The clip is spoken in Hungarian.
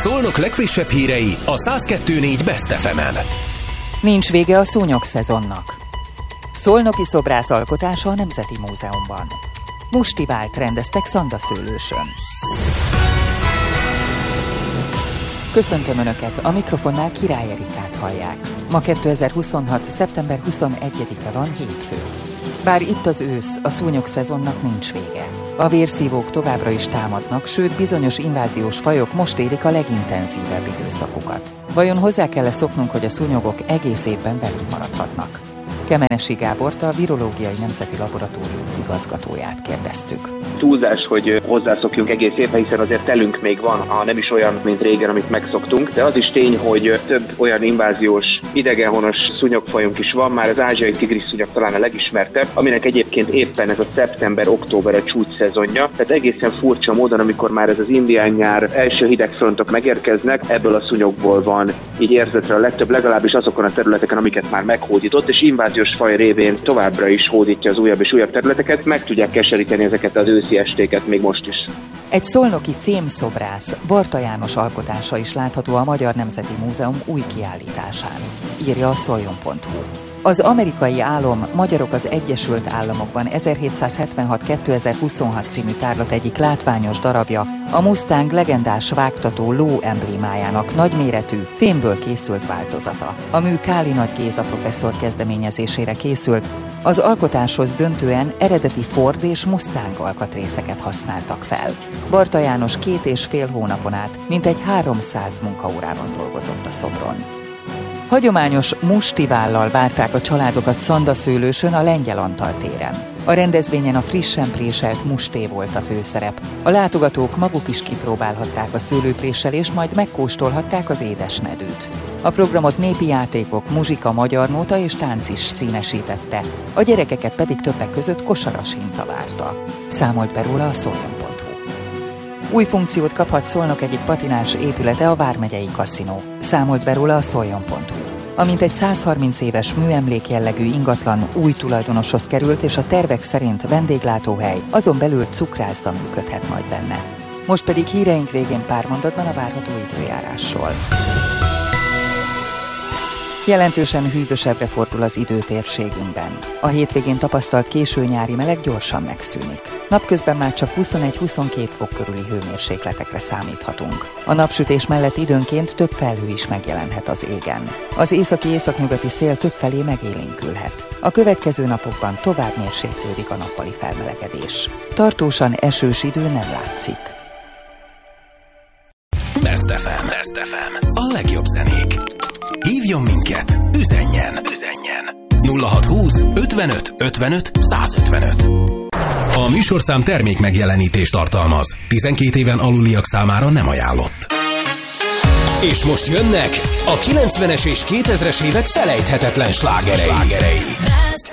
Szolnok legfrissebb hírei a 102.4 Best FM-en. Nincs vége a szúnyog szezonnak. Szolnoki szobrász alkotása a Nemzeti Múzeumban. Mustivált rendeztek Szandaszőlősön. Köszöntöm Önöket, a mikrofonnál Király Erikát hallják. Ma 2026. szeptember 21-e van, hétfő. Bár itt az ősz, a szúnyog szezonnak nincs vége. A vérszívók továbbra is támadnak, sőt bizonyos inváziós fajok most érik a legintenzívebb időszakokat. Vajon hozzá kell-e szoknunk, hogy a szúnyogok egész évben velünk maradhatnak? Kemenesi Gábort, a Virológiai Nemzeti Laboratórium igazgatóját kérdeztük. Túlzás, hogy hozzászokjunk egész évben, hiszen azért telünk még van, ha nem is olyan, mint régen, amit megszoktunk, de az is tény, hogy több olyan inváziós, idegenhonos szúnyogfajunk is van, már az ázsiai tigrisszúnyog talán a legismertebb, aminek egyébként éppen ez a szeptember-október a csúcs szezonja, tehát egészen furcsa módon, amikor már ez az indián nyár első hidegfrontok megérkeznek, ebből a szúnyogból van így érzetre a legtöbb, legalábbis azokon a területeken, amiket már meghódított, és inváziós faj révén továbbra is hódítja az újabb és újabb területeket, meg tudják keseríteni ezeket az őszi estéket még most is. Egy szolnoki fémszobrász, Barta János alkotása is látható a Magyar Nemzeti Múzeum új kiállításán, írja a szoljon.hu. Az amerikai álom Magyarok az Egyesült Államokban 1776-2026 című tárlat egyik látványos darabja, a Mustang legendás vágtató ló emblémájának nagyméretű, fémből készült változata. A mű Káli Nagy Géza professzor kezdeményezésére készült, az alkotáshoz döntően eredeti Ford és Mustang alkatrészeket használtak fel. Barta János 2,5 hónapon át mintegy 300 munkaórában dolgozott a szobron. Hagyományos mustivállal várták a családokat Szandaszőlősön a Lengyel Antal téren. A rendezvényen a frissen préselt musté volt a főszerep. A látogatók maguk is kipróbálhatták a szőlőpréselést, majd megkóstolhatták az édesnedűt. A programot népi játékok, muzsika, magyar nóta és tánc is színesítette. A gyerekeket pedig többek között kosaras hinta várta. Számolt be róla a szoljon.hu. Új funkciót kaphat Szolnok egyik patinás épülete, a Vármegyei Kaszinó. Számolt be róla a szoljon.hu. Amint egy 130 éves műemlék jellegű ingatlan új tulajdonoshoz került, és a tervek szerint vendéglátóhely, azon belül cukrászda működhet majd benne. Most pedig híreink végén pár mondatban a várható időjárásról. Jelentősen hűvösebbre fordul az idő térségünkben. A hétvégén tapasztalt késő nyári meleg gyorsan megszűnik. Napközben már csak 21-22 fok körüli hőmérsékletekre számíthatunk. A napsütés mellett időnként több felhő is megjelenhet az égen. Az északi-északnyugati szél többfelé megélénkülhet. A következő napokban tovább mérséklődik a nappali felmelegedés. Tartósan esős idő nem látszik. Best FM. A legjobb zenék. Hívjon minket, üzenjen. 0620 55 55 155. A műsorszám termék megjelenítést tartalmaz. 12 éven aluliak számára nem ajánlott. És most jönnek a 90-es és 2000-es évek felejthetetlen slágerei.